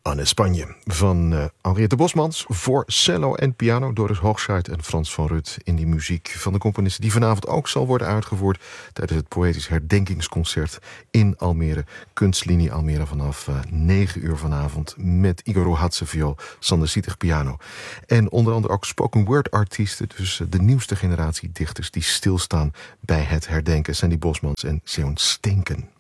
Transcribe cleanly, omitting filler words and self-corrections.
Aan Spanje van Henriette Bosmans voor cello en piano, Doris Hoogschuyt en Frans van Rut, in die muziek van de componisten die vanavond ook zal worden uitgevoerd tijdens het Poëtisch Herdenkingsconcert in Almere, Kunstlinie Almere, vanaf 9 uur vanavond, met Igor Rohatse viool, Sander Sietig piano en onder andere ook spoken word artiesten, dus de nieuwste generatie dichters die stilstaan bij het herdenken, Sandy Bosmans en Seon Stenken.